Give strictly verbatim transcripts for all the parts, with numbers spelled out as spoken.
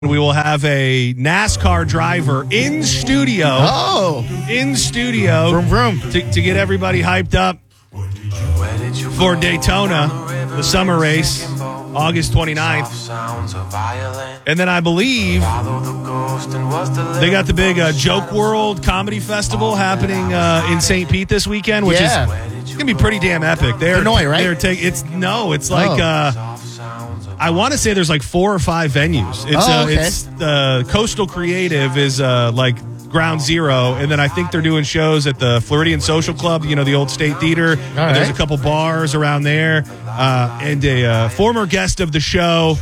We will have a NASCAR driver in studio. Oh. In studio. Vroom, vroom. To, to get everybody hyped up for Daytona, the summer race, August twenty-ninth. And then I believe they got the big uh, Joke World Comedy Festival happening uh, in Saint Pete this weekend, which yeah. is it's going to be pretty damn epic. They're Illinois, right? They're take, it's No, it's like... Oh. Uh, I want to say there's like four or five venues. It's oh, uh, okay. it's uh, Coastal Creative is uh, like ground zero, and then I think they're doing shows at the Floridian Social Club, you know, the old State Theater. And right. There's a couple bars around there, uh, and a uh, former guest of the show,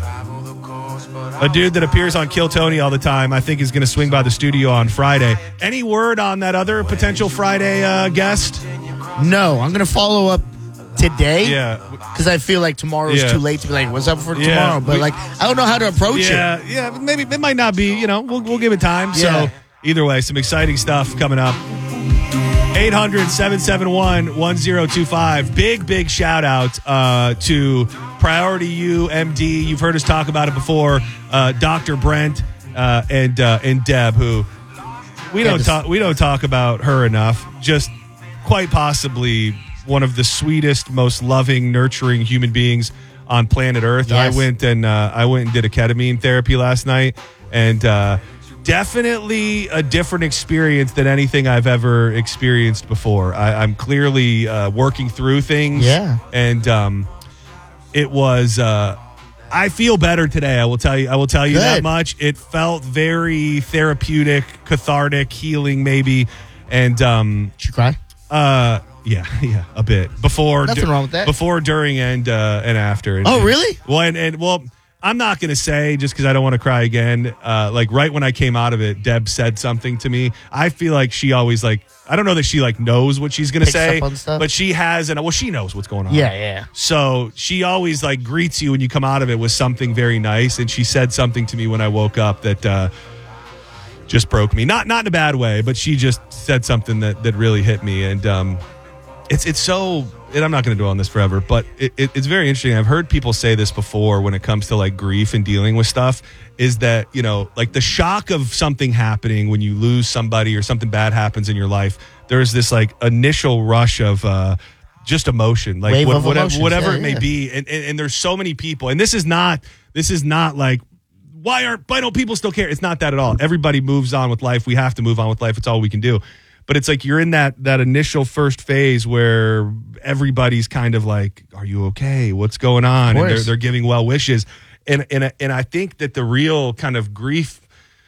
a dude that appears on Kill Tony all the time, I think is going to swing by the studio on Friday. Any word on that other potential Friday uh, guest? No, I'm going to follow up today. Yeah. Because I feel like tomorrow is Yeah. too late to be like, what's up for Yeah. tomorrow? But We- like, I don't know how to approach Yeah, it. yeah, maybe it might not be, you know, we'll, we'll give it time. Yeah. So either way, some exciting stuff coming up. eight hundred, seven seven one, one zero two five. Big, big shout out uh, to Priority U M D. You've heard us talk about it before. Uh, Doctor Brent uh, and uh, and Deb, who we Yeah, don't just- talk we don't talk about her enough. Just quite possibly one of the sweetest, most loving, nurturing human beings on planet Earth. Yes. I went and uh, I went and did a ketamine therapy last night, and uh, definitely a different experience than anything I've ever experienced before. I, I'm clearly uh, working through things, Yeah. and um, it was. Uh, I feel better today. I will tell you. I will tell you that Good. much. It felt very therapeutic, cathartic, healing, maybe, and um, Did you cry? uh, yeah, yeah, a bit before, Nothing wrong with that. Before, during, and uh, and after. And, Oh, really? Well, and, and well, I'm not going to say just because I don't want to cry again. Uh, like right when I came out of it, Deb said something to me. I feel like she always like. I don't know that she like knows what she's going to Picks say, up on stuff? but she has, and well, she knows what's going on. Yeah, yeah. So she always like greets you when you come out of it with something very nice, and she said something to me when I woke up that uh, just broke me. Not not in a bad way, but she just said something that that really hit me, and um, it's it's so. And I'm not going to dwell on this forever, but it, it, it's very interesting. I've heard people say this before when it comes to like grief and dealing with stuff. Is that, you know, like the shock of something happening when you lose somebody or something bad happens in your life. There's this like initial rush of uh, just emotion, like Wave what, of whatever, emotions. whatever Yeah, it may yeah. be. And, and and there's so many people, and this is not this is not like why aren't why don't people still care? It's not that at all. Everybody moves on with life. We have to move on with life. It's all we can do. But it's like you're in that that initial first phase where everybody's kind of like, "Are you okay? What's going on?" And they're they're giving well wishes, and and and I think that the real kind of grief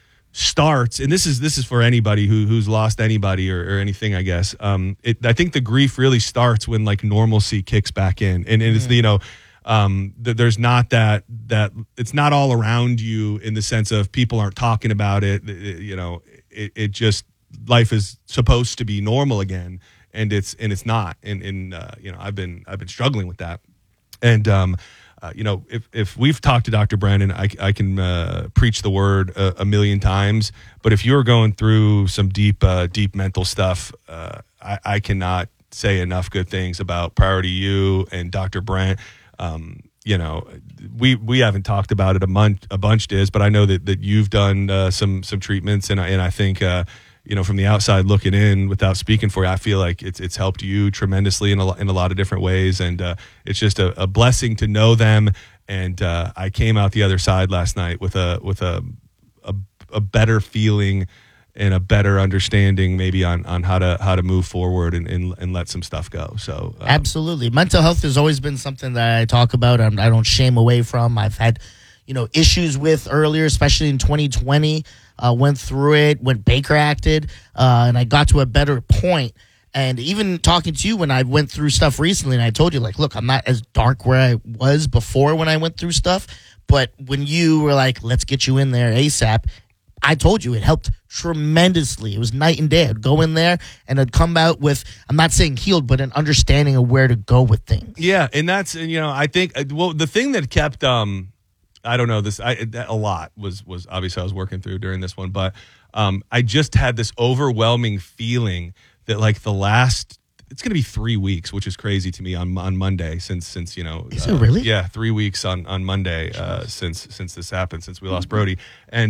starts, and this is this is for anybody who who's lost anybody or, or anything, I guess. Um, it, I think the grief really starts when like normalcy kicks back in, and, and it's the, you know. Um, that there's not that that it's not all around you in the sense of people aren't talking about it. it you know, it, it just. Life is supposed to be normal again, and it's and it's not. And, and uh, you know, I've been I've been struggling with that. And um, uh, you know, if if we've talked to Doctor Brandon, I, I can uh, preach the word a, a million times. But if you're going through some deep uh, deep mental stuff, uh, I, I cannot say enough good things about Priority U and Doctor Brent. Um, you know, we we haven't talked about it a month a bunch, Diz, but I know that that you've done uh, some some treatments, and I, and I think. Uh, You know, from the outside looking in, without speaking for you, I feel like it's it's helped you tremendously in a, in a lot of different ways, and uh, it's just a, a blessing to know them. And uh, I came out the other side last night with a with a a, a better feeling and a better understanding, maybe on, on how to how to move forward and, and, and let some stuff go. So um, Absolutely, mental health has always been something that I talk about. I'm, I don't shame away from. I've had, you know, issues with earlier, especially in twenty twenty. Uh, went through it when Baker acted, uh, and I got to a better point. And even talking to you when I went through stuff recently, and I told you, like, look, I'm not as dark where I was before when I went through stuff. But when you were like, let's get you in there ASAP, I told you it helped tremendously. It was night and day. I'd go in there and I'd come out with, I'm not saying healed, but an understanding of where to go with things. yeah, and that's, you know, I think, well, the thing that kept, um, I don't know this, I, a lot was, was obviously I was working through during this one, but um, I just had this overwhelming feeling that like the last it's going to be three weeks, which is crazy to me on on Monday since since you know. Is uh, it really? Yeah, three weeks on on Monday uh, since since this happened, since we lost Brody. And